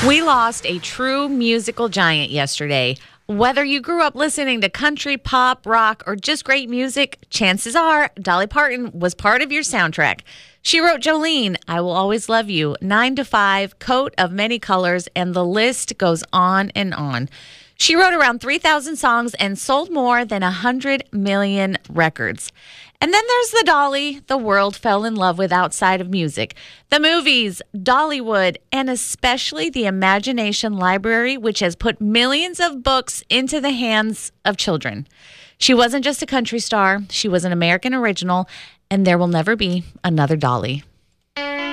We lost a true musical giant yesterday. Whether you grew up listening to country, pop, rock, or just great music, chances are Dolly Parton was part of your soundtrack. She wrote Jolene, I Will Always Love You, 9 to 5, Coat of Many Colors, and the list goes on and on. She wrote around 3,000 songs and sold more than 100 million records. And then there's the Dolly the world fell in love with outside of music. The movies, Dollywood, and especially the Imagination Library, which has put millions of books into the hands of children. She wasn't just a country star. She was an American original, and there will never be another Dolly.